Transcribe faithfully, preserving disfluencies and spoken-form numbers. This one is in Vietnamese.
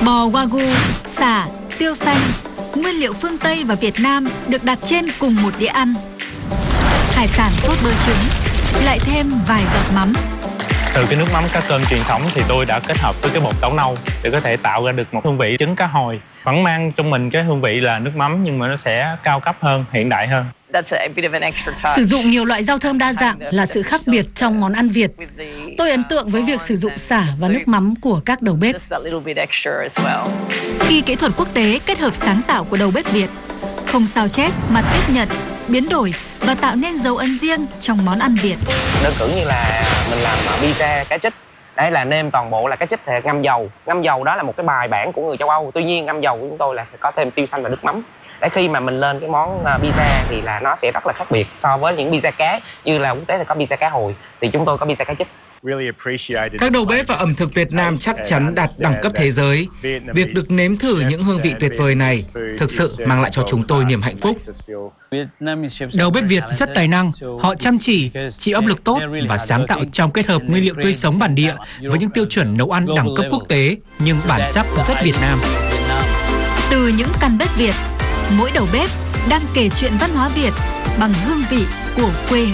Bò Wagyu, sả, tiêu xanh, nguyên liệu phương Tây và Việt Nam được đặt trên cùng một đĩa ăn. Hải sản sốt bơ trứng, lại thêm vài giọt mắm. Từ cái nước mắm cá cơm truyền thống thì tôi đã kết hợp với cái bột táo nâu để có thể tạo ra được một hương vị trứng cá hồi. Vẫn mang trong mình cái hương vị là nước mắm nhưng mà nó sẽ cao cấp hơn, hiện đại hơn. Sử dụng nhiều loại rau thơm đa dạng là sự khác biệt trong món ăn Việt. Tôi ấn tượng với việc sử dụng sả và nước mắm của các đầu bếp. Khi kỹ thuật quốc tế kết hợp sáng tạo của đầu bếp Việt, không sao chép mà tiếp nhận, biến đổi và tạo nên dấu ấn riêng trong món ăn Việt. Đơn cử như là mình làm pizza cá trích. Đấy là nêm toàn bộ là cá trích thì ngâm dầu. Ngâm dầu đó là một cái bài bản của người châu Âu. Tuy nhiên ngâm dầu của chúng tôi là phải có thêm tiêu xanh và nước mắm. Để khi mà mình lên cái món pizza thì là nó sẽ rất là khác biệt so với những pizza cá, như là quốc tế thì có pizza cá hồi, thì chúng tôi có pizza cá trích. Các đầu bếp và ẩm thực Việt Nam chắc chắn đạt đẳng cấp thế giới. Việc được nếm thử những hương vị tuyệt vời này thực sự mang lại cho chúng tôi niềm hạnh phúc. Đầu bếp Việt rất tài năng, họ chăm chỉ, chịu áp lực tốt và sáng tạo trong kết hợp nguyên liệu tươi sống bản địa với những tiêu chuẩn nấu ăn đẳng cấp quốc tế, nhưng bản sắc rất Việt Nam. Từ những căn bếp Việt, mỗi đầu bếp đang kể chuyện văn hóa Việt bằng hương vị của quê